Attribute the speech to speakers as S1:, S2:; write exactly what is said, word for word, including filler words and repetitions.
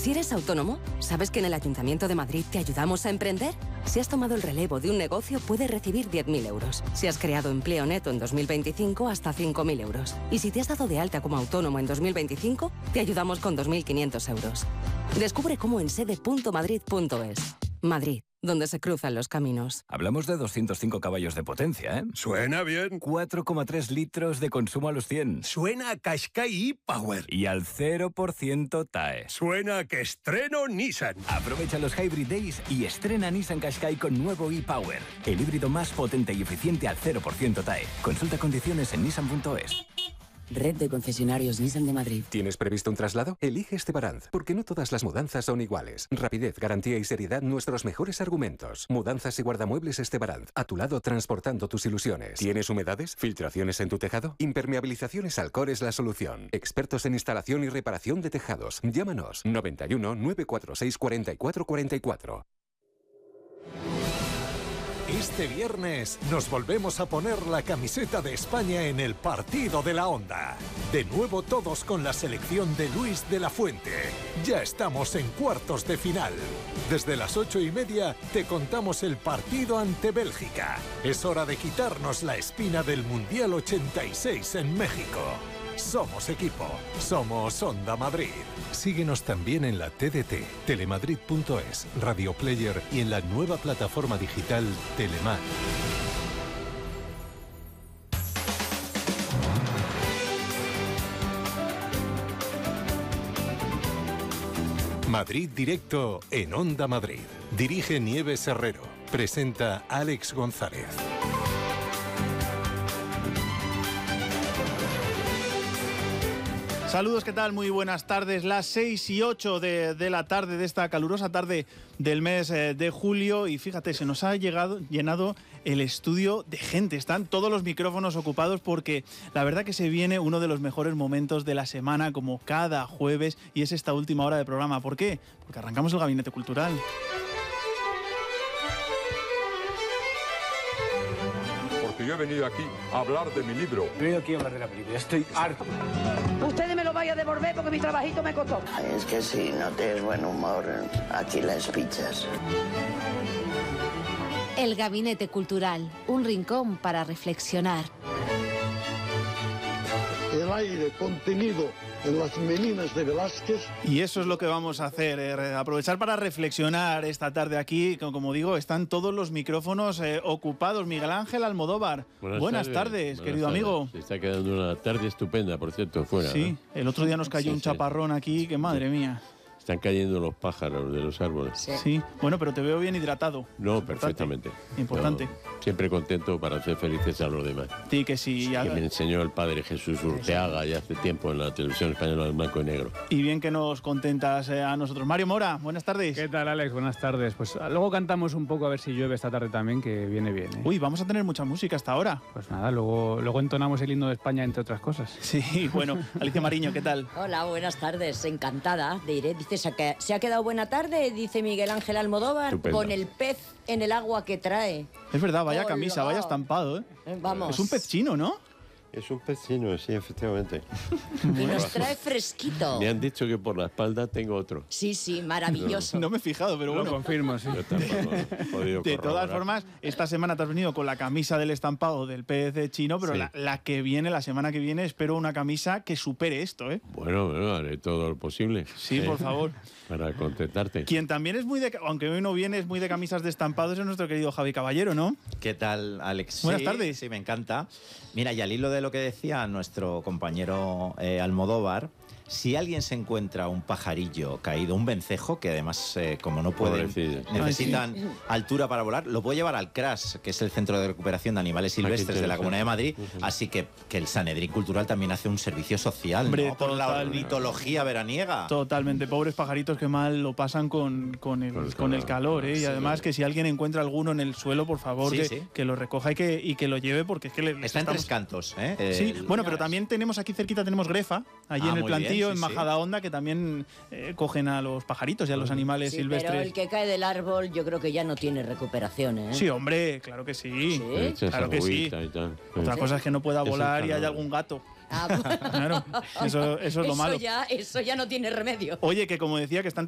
S1: Si eres autónomo, ¿sabes que en el Ayuntamiento de Madrid te ayudamos a emprender? Si has tomado el relevo de un negocio, puedes recibir diez mil euros. Si has creado empleo neto en dos mil veinticinco, hasta cinco mil euros. Y si te has dado de alta como autónomo en dos mil veinticinco, te ayudamos con dos mil quinientos euros. Descubre cómo en sede punto madrid punto es. Madrid, donde se cruzan los caminos.
S2: Hablamos de doscientos cinco caballos de potencia, ¿eh?
S3: Suena bien.
S2: cuatro coma tres litros de consumo a los cien.
S3: Suena a Qashqai e-Power.
S2: Y al cero por ciento T A E.
S3: Suena a que estreno Nissan.
S2: Aprovecha los Hybrid Days y estrena Nissan Qashqai con nuevo e-Power. El híbrido más potente y eficiente al cero por ciento T A E. Consulta condiciones en nissan punto es.
S4: Red de concesionarios Nissan de Madrid.
S5: ¿Tienes previsto un traslado? Elige Estebaranz, porque no todas las mudanzas son iguales. Rapidez, garantía y seriedad, nuestros mejores argumentos. Mudanzas y guardamuebles Estebaranz, a tu lado transportando tus ilusiones. ¿Tienes humedades? ¿Filtraciones en tu tejado? Impermeabilizaciones Alcor es la solución. Expertos en instalación y reparación de tejados. Llámanos noventa y uno, nueve cuatro seis, cuarenta y cuatro cuarenta y cuatro.
S6: Este viernes nos volvemos a poner la camiseta de España en el partido de la Onda. De nuevo todos con la selección de Luis de la Fuente. Ya estamos en cuartos de final. Desde las ocho y media te contamos el partido ante Bélgica. Es hora de quitarnos la espina del Mundial ochenta y seis en México. Somos equipo, somos Onda Madrid. Síguenos también en la T D T, telemadrid punto es, Radio Player y en la nueva plataforma digital Telemar. Madrid Directo en Onda Madrid. Dirige Nieves Herrero. Presenta Alex González.
S7: Saludos, ¿qué tal? Muy buenas tardes. Las seis y ocho de, de la tarde, de esta calurosa tarde del mes eh, de julio. Y fíjate, se nos ha llegado, llenado el estudio de gente. Están todos los micrófonos ocupados porque la verdad que se viene uno de los mejores momentos de la semana, como cada jueves, y es esta última hora de programa. ¿Por qué? Porque arrancamos el Gabinete Cultural.
S8: Yo he venido aquí a hablar de mi libro.
S9: He venido aquí a hablar de la película. Estoy harto.
S10: Ustedes me lo vayan a devolver porque mi trabajito me costó.
S11: Ay, es que si no tienes buen humor, aquí las pichas.
S12: El Gabinete Cultural, un rincón para reflexionar.
S13: El aire contenido en las meninas de Velázquez.
S7: Y eso es lo que vamos a hacer, eh, aprovechar para reflexionar esta tarde aquí. Como, como digo, están todos los micrófonos eh, ocupados. Miguel Ángel Almodóvar, buenas, buenas tardes, tardes buenas querido tardes. amigo.
S14: Se está quedando una tarde estupenda, por cierto, fuera.
S7: Sí,
S14: ¿no?
S7: El otro día nos cayó sí, un sí. chaparrón aquí, que madre mía.
S14: Están cayendo los pájaros de los árboles.
S7: Sí. sí, bueno, pero te veo bien hidratado.
S14: No, importante. perfectamente.
S7: Importante.
S14: No, siempre contento para hacer felices a los demás.
S7: Sí, que sí.
S14: Ya... Que me enseñó el padre Jesús Urteaga ya hace tiempo en la televisión española en blanco y negro.
S7: Y bien que nos contentas eh, a nosotros. Mario Mora, buenas tardes.
S15: ¿Qué tal, Alex? Buenas tardes. Pues luego cantamos un poco a ver si llueve esta tarde también, que viene bien. ¿eh?
S7: Uy, vamos a tener mucha música hasta ahora.
S15: Pues nada, luego, luego entonamos el himno de España, entre otras cosas.
S7: Sí, bueno. Alicia Mariño, ¿qué tal?
S16: Hola, buenas tardes. Encantada de ir. Dice, se ha quedado buena tarde, dice Miguel Ángel Almodóvar, Estupendo. Con el pez en el agua que trae.
S7: Es verdad, vaya Hola. camisa, vaya estampado, ¿eh?
S16: Vamos.
S7: Es un pez chino, ¿no?
S14: Es un pez chino, sí, efectivamente.
S16: Y nos trae fresquito.
S14: Me han dicho que por la espalda tengo otro.
S16: Sí, sí, maravilloso.
S7: No, no me he fijado, pero bueno.
S15: Lo confirmo, sí.
S14: Yo tampoco he podido
S7: de todas formas, esta semana te has venido con la camisa del estampado del pez chino, pero sí. la, la que viene, la semana que viene, espero una camisa que supere esto, ¿eh?
S14: Bueno, bueno, haré todo lo posible.
S7: Sí, ¿eh? Por favor.
S14: Para contentarte.
S7: Quien también es muy de, aunque hoy no viene, es muy de camisas de estampados, es nuestro querido Javi Caballero, ¿no?
S17: ¿Qué tal, Alex?
S7: Buenas
S17: sí,
S7: tardes.
S17: Sí, me encanta. Mira, y al hilo de lo que decía nuestro compañero eh, Almodóvar, si alguien se encuentra un pajarillo caído, un vencejo, que además, eh, como no pueden, necesitan Ay, sí. altura para volar, lo puede llevar al C R A S, que es el Centro de Recuperación de Animales Silvestres de la Comunidad de Madrid, uh-huh. así que, que el Sanedrín Cultural también hace un servicio social, Hombre, ¿no? Por la ornitología veraniega.
S7: Totalmente, pobres pajaritos que mal lo pasan con, con, el, con, con el calor, ¿eh? Y sí, además sí. que si alguien encuentra alguno en el suelo, por favor, sí, que, sí. que lo recoja y que, y que lo lleve, porque es que... Le,
S17: Está
S7: estamos...
S17: en Tres Cantos, ¿eh?
S7: Sí,
S17: el...
S7: bueno, pero también tenemos aquí cerquita, tenemos Grefa, allí ah, en el plantillo, bien, sí, en Majadahonda, sí. que también eh, cogen a los pajaritos y a los animales
S16: sí,
S7: silvestres.
S16: Pero el que cae del árbol yo creo que ya no tiene recuperación, ¿eh?
S7: Sí, hombre, claro que sí. ¿Sí? Claro que sí. Otra
S14: sí.
S7: cosa es que no pueda volar y haya algún gato.
S16: Ah,
S7: claro, eso, eso es lo
S16: eso
S7: malo.
S16: Ya, eso ya no tiene remedio.
S7: Oye, que como decía, que están